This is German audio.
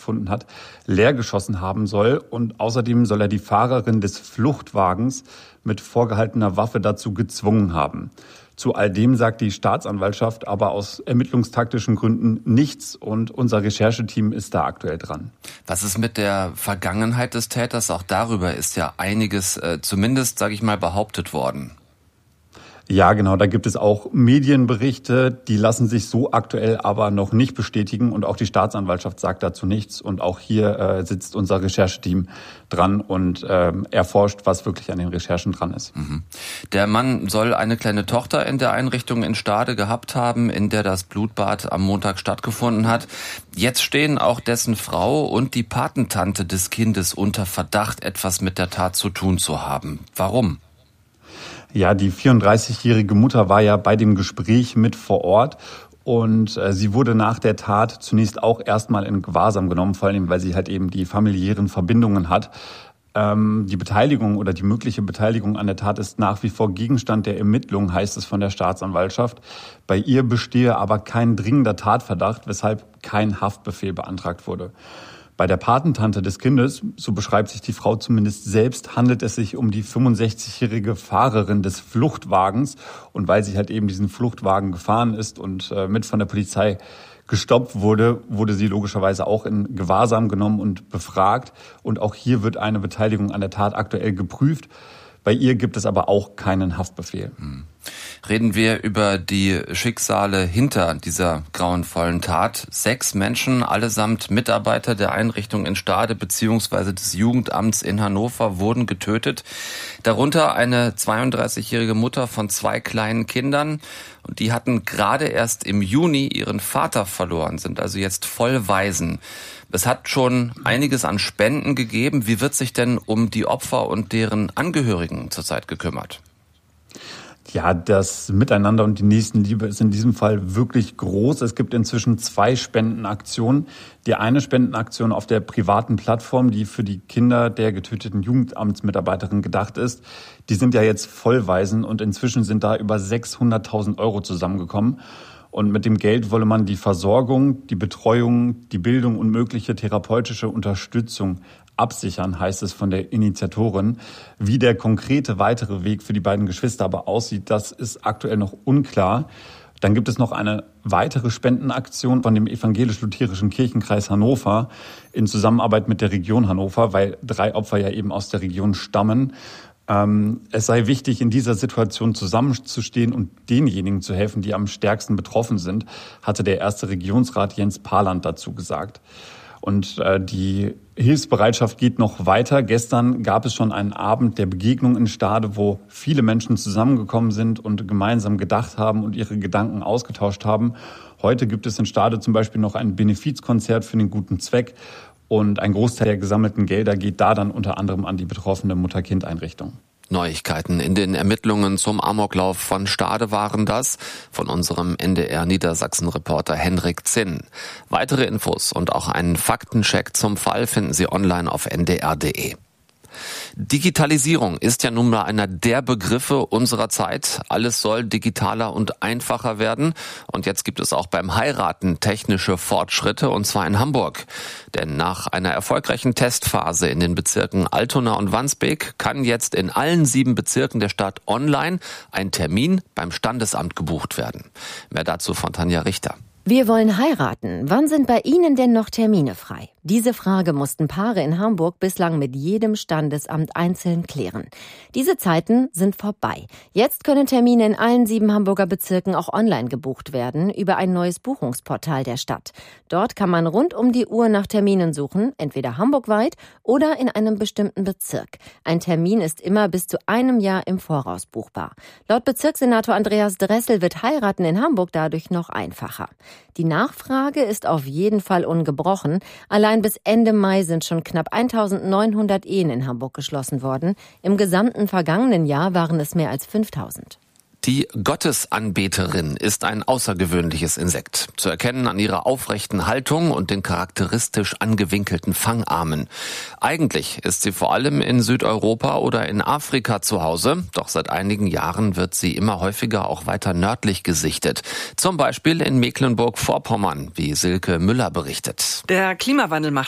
stattgefunden hat, leer geschossen haben soll. Und außerdem soll er die Fahrerin des Fluchtwagens mit vorgehaltener Waffe dazu gezwungen haben. Zu all dem sagt die Staatsanwaltschaft aber aus ermittlungstaktischen Gründen nichts und unser Rechercheteam ist da aktuell dran. Was ist mit der Vergangenheit des Täters? Auch darüber ist ja einiges zumindest, sage ich mal, behauptet worden. Ja, genau, da gibt es auch Medienberichte, die lassen sich so aktuell aber noch nicht bestätigen und auch die Staatsanwaltschaft sagt dazu nichts und auch hier sitzt unser Rechercheteam dran und erforscht, was wirklich an den Recherchen dran ist. Mhm. Der Mann soll eine kleine Tochter in der Einrichtung in Stade gehabt haben, in der das Blutbad am Montag stattgefunden hat. Jetzt stehen auch dessen Frau und die Patentante des Kindes unter Verdacht, etwas mit der Tat zu tun zu haben. Warum? Ja, die 34-jährige Mutter war ja bei dem Gespräch mit vor Ort und sie wurde nach der Tat zunächst auch erstmal in Gewahrsam genommen, vor allem weil sie halt eben die familiären Verbindungen hat. Die Beteiligung oder die mögliche Beteiligung an der Tat ist nach wie vor Gegenstand der Ermittlung, heißt es von der Staatsanwaltschaft. Bei ihr bestehe aber kein dringender Tatverdacht, weshalb kein Haftbefehl beantragt wurde. Bei der Patentante des Kindes, so beschreibt sich die Frau zumindest selbst, handelt es sich um die 65-jährige Fahrerin des Fluchtwagens. Und weil sie halt eben diesen Fluchtwagen gefahren ist und mit von der Polizei gestoppt wurde, wurde sie logischerweise auch in Gewahrsam genommen und befragt. Und auch hier wird eine Beteiligung an der Tat aktuell geprüft. Bei ihr gibt es aber auch keinen Haftbefehl. Reden wir über die Schicksale hinter dieser grauenvollen Tat. 6 Menschen, allesamt Mitarbeiter der Einrichtung in Stade bzw. des Jugendamts in Hannover, wurden getötet. Darunter eine 32-jährige Mutter von 2 kleinen Kindern. Und die hatten gerade erst im Juni ihren Vater verloren, sind also jetzt voll Waisen. Es hat schon einiges an Spenden gegeben. Wie wird sich denn um die Opfer und deren Angehörigen zurzeit gekümmert? Ja, das Miteinander und die Nächstenliebe ist in diesem Fall wirklich groß. Es gibt inzwischen 2 Spendenaktionen. Die eine Spendenaktion auf der privaten Plattform, die für die Kinder der getöteten Jugendamtsmitarbeiterin gedacht ist, die sind ja jetzt Vollwaisen und inzwischen sind da über 600.000 € zusammengekommen. Und mit dem Geld wolle man die Versorgung, die Betreuung, die Bildung und mögliche therapeutische Unterstützung absichern, heißt es von der Initiatorin. Wie der konkrete weitere Weg für die beiden Geschwister aber aussieht, das ist aktuell noch unklar. Dann gibt es noch eine weitere Spendenaktion von dem evangelisch-lutherischen Kirchenkreis Hannover in Zusammenarbeit mit der Region Hannover, weil 3 Opfer ja eben aus der Region stammen. Es sei wichtig, in dieser Situation zusammenzustehen und denjenigen zu helfen, die am stärksten betroffen sind, hatte der erste Regionsrat Jens Paland dazu gesagt. Und die Hilfsbereitschaft geht noch weiter. Gestern gab es schon einen Abend der Begegnung in Stade, wo viele Menschen zusammengekommen sind und gemeinsam gedacht haben und ihre Gedanken ausgetauscht haben. Heute gibt es in Stade zum Beispiel noch ein Benefizkonzert für den guten Zweck. Und ein Großteil der gesammelten Gelder geht da dann unter anderem an die betroffene Mutter-Kind-Einrichtung. Neuigkeiten in den Ermittlungen zum Amoklauf von Stade waren das von unserem NDR-Niedersachsen-Reporter Henrik Zinn. Weitere Infos und auch einen Faktencheck zum Fall finden Sie online auf ndr.de. Digitalisierung ist ja nun mal einer der Begriffe unserer Zeit. Alles soll digitaler und einfacher werden. Und jetzt gibt es auch beim Heiraten technische Fortschritte, und zwar in Hamburg. Denn nach einer erfolgreichen Testphase in den Bezirken Altona und Wandsbek kann jetzt in allen 7 Bezirken der Stadt online ein Termin beim Standesamt gebucht werden. Mehr dazu von Tanja Richter. Wir wollen heiraten. Wann sind bei Ihnen denn noch Termine frei? Diese Frage mussten Paare in Hamburg bislang mit jedem Standesamt einzeln klären. Diese Zeiten sind vorbei. Jetzt können Termine in allen 7 Hamburger Bezirken auch online gebucht werden über ein neues Buchungsportal der Stadt. Dort kann man rund um die Uhr nach Terminen suchen, entweder hamburgweit oder in einem bestimmten Bezirk. Ein Termin ist immer bis zu einem Jahr im Voraus buchbar. Laut Bezirkssenator Andreas Dressel wird Heiraten in Hamburg dadurch noch einfacher. Die Nachfrage ist auf jeden Fall ungebrochen. Allein bis Ende Mai sind schon knapp 1.900 Ehen in Hamburg geschlossen worden. Im gesamten vergangenen Jahr waren es mehr als 5.000. Die Gottesanbeterin ist ein außergewöhnliches Insekt. Zu erkennen an ihrer aufrechten Haltung und den charakteristisch angewinkelten Fangarmen. Eigentlich ist sie vor allem in Südeuropa oder in Afrika zu Hause. Doch seit einigen Jahren wird sie immer häufiger auch weiter nördlich gesichtet. Zum Beispiel in Mecklenburg-Vorpommern, wie Silke Müller berichtet. Der Klimawandel macht